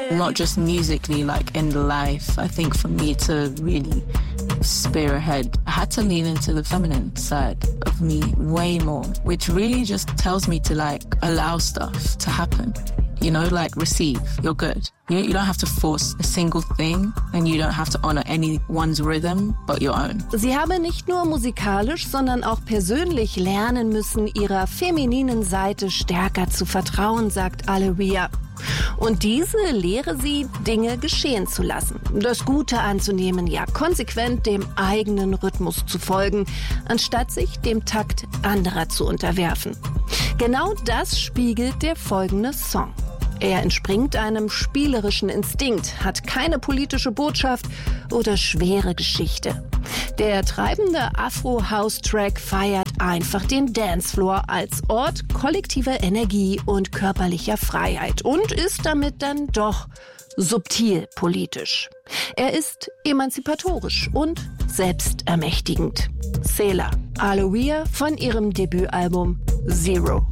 not just musically, like in life. I think for me to really spearhead, I had to lean into the feminine side of me way more, which really just tells me to like allow stuff to happen. You know, like receive, you're good. You don't have to force a single thing and you don't have to honor anyone's rhythm but your own. Sie habe nicht nur musikalisch, sondern auch persönlich lernen müssen, ihrer femininen Seite stärker zu vertrauen, sagt Aaliyah. Und diese lehre sie, Dinge geschehen zu lassen, das Gute anzunehmen, ja konsequent dem eigenen Rhythmus zu folgen, anstatt sich dem Takt anderer zu unterwerfen. Genau das spiegelt der folgende Song. Er entspringt einem spielerischen Instinkt, hat keine politische Botschaft oder schwere Geschichte. Der treibende Afro-House-Track feiert einfach den Dancefloor als Ort kollektiver Energie und körperlicher Freiheit und ist damit dann doch subtil politisch. Er ist emanzipatorisch und selbstermächtigend. Selah, Aaliyah von ihrem Debütalbum Zero.